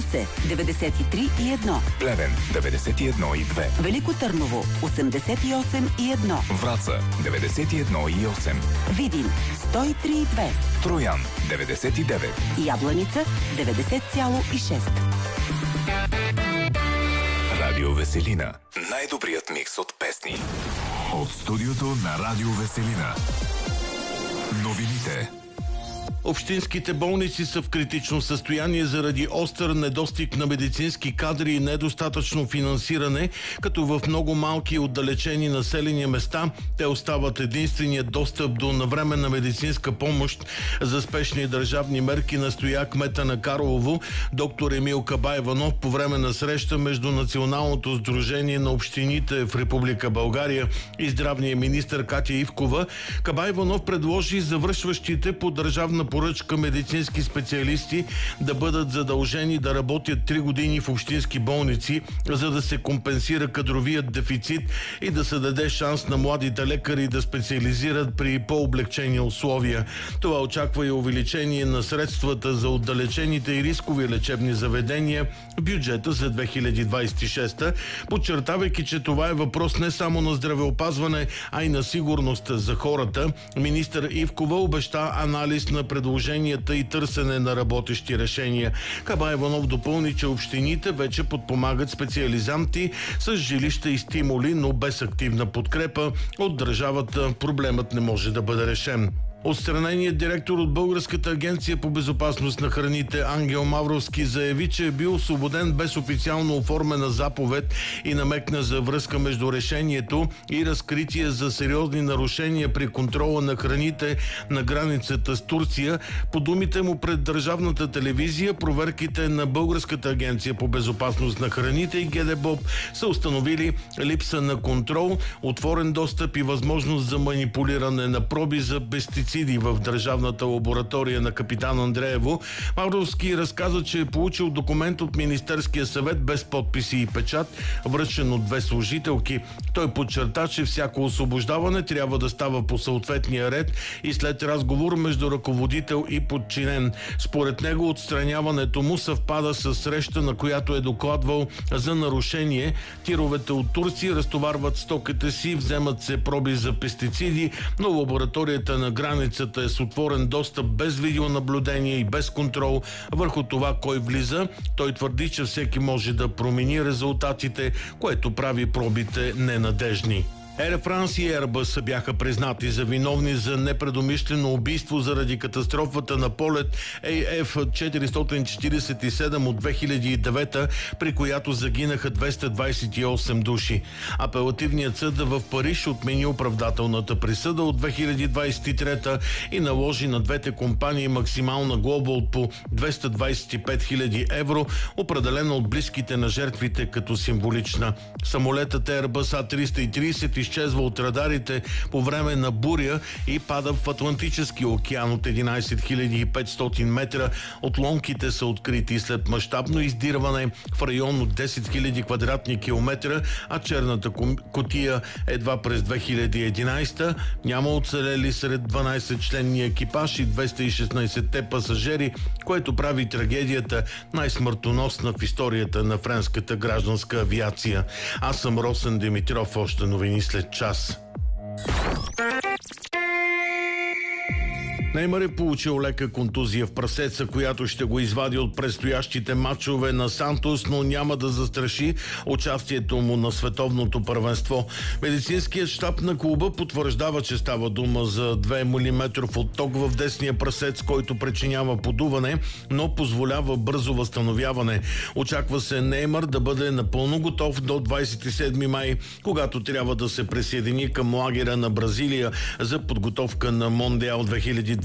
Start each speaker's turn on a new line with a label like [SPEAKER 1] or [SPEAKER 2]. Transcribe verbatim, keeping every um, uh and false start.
[SPEAKER 1] Русе деветдесет и три и едно,
[SPEAKER 2] Плевен деветдесет и едно и две,
[SPEAKER 1] Велико Търново осемдесет и осем и едно,
[SPEAKER 2] Враца деветдесет и едно и осем,
[SPEAKER 1] Видин сто и три и две,
[SPEAKER 2] Троян деветдесет и девет,
[SPEAKER 1] Ябланица деветдесет цяло и шест.
[SPEAKER 2] Радио Веселина. Най-добрият микс от песни. От студиото на Радио Веселина. Новините.
[SPEAKER 3] Общинските болници са в критично състояние заради остър недостиг на медицински кадри и недостатъчно финансиране, като в много малки и отдалечени населени места те остават единствения достъп до навременна медицинска помощ. За спешни държавни мерки настоя кмета на Карлово доктор Емил Кабаиванов по време на среща между Националното сдружение на общините в Република България и здравния министър Катя Ивкова. Кабаиванов предложи завършващите по държавна поръчка медицински специалисти да бъдат задължени да работят три години в общински болници, за да се компенсира кадровият дефицит и да се даде шанс на младите лекари да специализират при по-облегчени условия. Това очаква и увеличение на средствата за отдалечените и рискови лечебни заведения в бюджета за две хиляди двадесет и шеста, подчертавайки, че това е въпрос не само на здравеопазване, а и на сигурност за хората. Министър Ивкова обеща анализ на предложенията и търсене на работещи решения. Кабаиванов допълни, че общините вече подпомагат специализанти с жилища и стимули, но без активна подкрепа от държавата проблемът не може да бъде решен. Отстраненият директор от Българската агенция по безопасност на храните Ангел Мавровски заяви, че е бил освободен без официално оформена заповед и намекна за връзка между решението и разкритие за сериозни нарушения при контрола на храните на границата с Турция. По думите му пред държавната телевизия, проверките на Българската агенция по безопасност на храните и ГДБОП са установили липса на контрол, отворен достъп и възможност за манипулиране на проби за пестициди в държавната лаборатория на Капитан Андреево. Мавровски разказа, че е получил документ от Министерския съвет без подписи и печат, връчен от две служителки. Той подчерта, че всяко освобождаване трябва да става по съответния ред и след разговор между ръководител и подчинен. Според него отстраняването му съвпада с среща, на която е докладвал за нарушение. Тировете от Турция разтоварват стоките си, вземат се проби за пестициди, но лабораторията на границата е с отворен достъп, без видеонаблюдение и без контрол върху това кой влиза. Той твърди, че всеки може да промени резултатите, което прави пробите ненадежни. Air France и Airbus бяха признати за виновни за непредумишлено убийство заради катастрофата на полет Ей Еф четиристотин четиридесет и седем от две хиляди и девета, при която загинаха двеста двадесет и осем души. Апелативният съд в Париж отмени оправдателната присъда от две хиляди двадесет и трета и наложи на двете компании максимална глоба от по двеста двадесет и пет хиляди евро, определена от близките на жертвите като символична. Самолетът Airbus А триста и тридесет изчезва от радарите по време на буря и пада в Атлантическия океан от единадесет хиляди и петстотин метра. Отломките са открити след мащабно издирване в район от десет хиляди квадратни километра, а черната кутия едва през две хиляди и единадесета. Няма оцелели сред дванадесетчленния екипаж и двеста и шестнадесетте пасажери, което прави трагедията най-смъртоносна в историята на френската гражданска авиация. Аз съм Росен Димитров, още новини след час. Неймар е получил лека контузия в прасеца, която ще го извади от предстоящите матчове на Сантос, но няма да застраши участието му на световното първенство. Медицинският щаб на клуба потвърждава, че става дума за два милиметра отток в десния прасец, който причинява подуване, но позволява бързо възстановяване. Очаква се Неймар да бъде напълно готов до двадесет и седми май, когато трябва да се присъедини към лагера на Бразилия за подготовка на Мондиал две хиляди двадесет